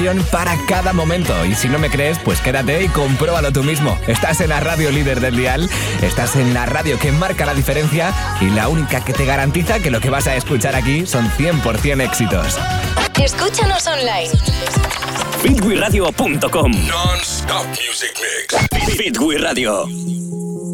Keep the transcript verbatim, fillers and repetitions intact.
para cada momento. Y si no me crees, pues quédate y compruébalo tú mismo. Estás en la radio líder del dial, estás en la radio que marca la diferencia y la única que te garantiza que lo que vas a escuchar aquí son cien por ciento éxitos. Escúchanos online. Fitwi Radio punto com. Non-stop music mix. Fitwi Radio.